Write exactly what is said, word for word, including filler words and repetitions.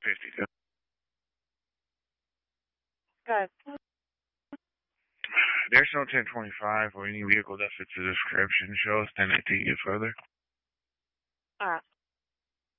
fifty-two. Good. There's no ten twenty-five or any vehicle that fits the description. Show us, then I take it further. Alright.